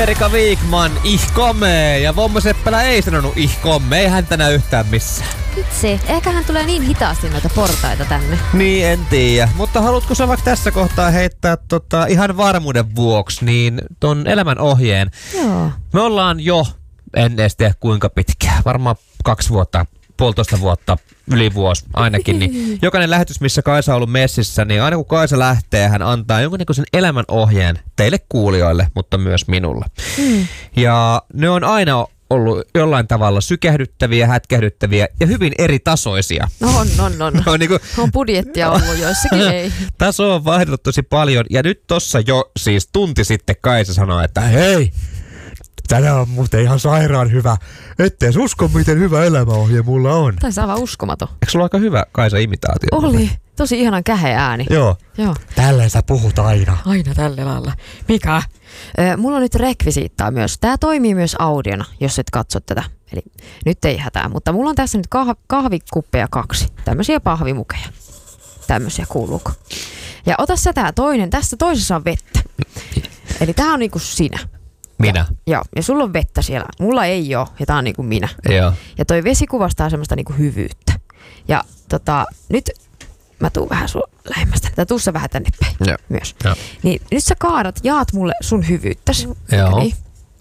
Erika Wigman, ich komme. Ja Vommo Seppälä ei sanonut ich komme, ei häntä näy yhtään missään. Vitsi, ehkä hän tulee niin hitaasti noita portaita tänne. Niin, en tiedä. Mutta haluatko sä vaikka tässä kohtaa heittää ihan varmuuden vuoksi niin ton elämän ohjeen? Joo. Me ollaan jo, en edes tiedä kuinka pitkään, varmaan 2 vuotta, 1,5 vuotta, yli vuosi ainakin, niin jokainen lähetys, missä Kaisa on ollut messissä, niin aina kun Kaisa lähtee, hän antaa jonkinnäköisen elämän ohjeen teille kuulijoille, mutta myös minulle. Ja ne on aina ollut jollain tavalla sykähdyttäviä, hätkähdyttäviä ja hyvin eri tasoisia. On. No, niin kuin, on budjettia ollut, joissakin ei. Taso on vaihdettu tosi paljon ja nyt tossa jo siis tunti sitten Kaisa sanoi, että hei, tänään on muuten ihan sairaan hyvä. Ette edes usko, miten hyvä elämäohje mulla on. Taisi aivan uskomaton. Eikö sulla aika hyvä Kaisa-imitaatio? Oli. Tosi ihanan käheä ääni. Joo. Tälleen sä puhut aina. Aina tällä lailla. Mikä? Mulla on nyt rekvisiittaa myös. Tää toimii myös audiona, jos et katso tätä. Eli nyt ei hätää, mutta mulla on tässä nyt kahvikuppeja 2. Tämmöisiä pahvimukeja. Tämmöisiä kuuluuko? Ja ota sä tää toinen. Tässä toisessa on vettä. Eli tää on niinku sinä. Minä. Joo, ja sulla on vettä siellä. Mulla ei oo, ja tää on niinku minä. Joo. Ja toi vesi kuvastaa semmoista niinku hyvyyttä. Ja nyt mä tuun vähän sua lähemmästä. Tää tuussa vähän tänne päin myös. Joo. Niin nyt sä jaat mulle sun hyvyyttäsi. Joo. Niin.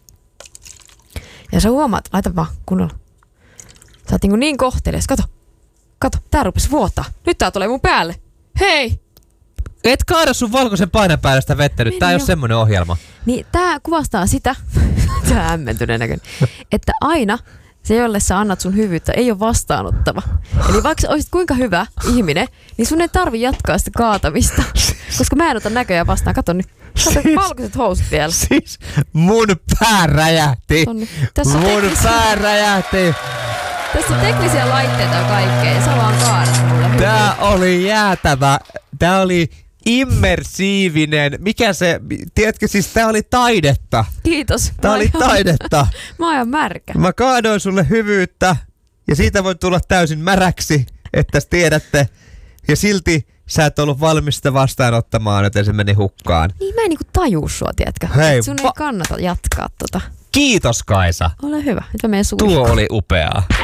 Ja sä huomaat, laita vaan kunnolla. Sä oot niin kohtelias. Kato, tää rupes vuotaa. Nyt tää tulee mun päälle. Hei! Et kaada sun valkoisen painan päällä sitä vettä nyt. Tää ei oo semmonen ohjelma. Niin tää kuvastaa sitä, tää hämmentyneen näköinen, että aina se, jolle sä annat sun hyvyyttä, ei ole vastaanottava. Eli vaikka olisit kuinka hyvä ihminen, niin sun ei tarvi jatkaa sitä kaatamista. Koska mä en ota näköjään vastaan. Kato nyt. Kato valkoiset housut vielä. Siis mun pää räjähti. Pää räjähti. Tässä on teknisiä laitteita ja kaikkea. Ja sä vaan kaadat mulle hyvin. Tää oli jäätävä. Tää oli immersiivinen. Mikä se, tiedätkö, siis tää oli taidetta. Kiitos. Tää oli taidetta. Mä oon märkä. Mä kaadoin sulle hyvyyttä ja siitä voi tulla täysin märäksi, että tiedätte. Ja silti sä et ollut valmis sitä vastaanottamaan, joten se meni hukkaan. Niin mä en niinku tajuu sua, tiedätkö? Hei, sun ei kannata jatkaa tota. Kiitos Kaisa. Ole hyvä. Nyt mä menen suihkuun. Tuo oli upeaa.